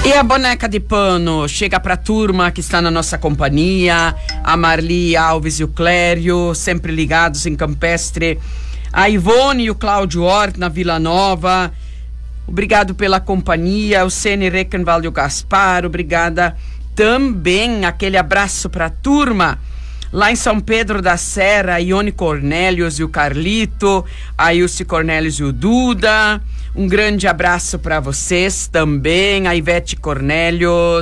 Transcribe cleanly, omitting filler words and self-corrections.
E a boneca de pano chega pra turma que está na nossa companhia, a Marli Alves e o Clério, sempre ligados em Campestre, a Ivone e o Cláudio Hort na Vila Nova, obrigado pela companhia, o Sene Reckenwald e o Gaspar, obrigada também, aquele abraço pra turma lá em São Pedro da Serra, a Ione Cornélios e o Carlito, a Ilse Cornélios e o Duda. Um grande abraço para vocês também, a Ivete Cornélios.